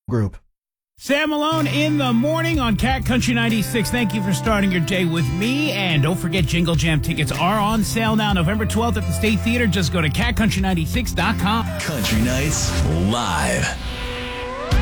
group. Sam Malone in the morning on Cat Country 96. Thank you for starting your day with me. And don't forget, Jingle Jam tickets are on sale now, November 12th at the State Theater. Just go to catcountry96.com. Country Nights Live.